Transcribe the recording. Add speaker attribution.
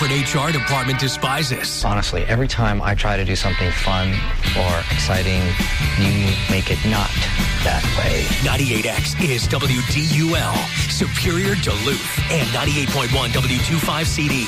Speaker 1: Corporate HR department despises.
Speaker 2: Honestly, every time I try to do something fun or exciting, you make it not that way.
Speaker 1: 98X is WDUL, Superior Duluth, and 98.1 W25CD.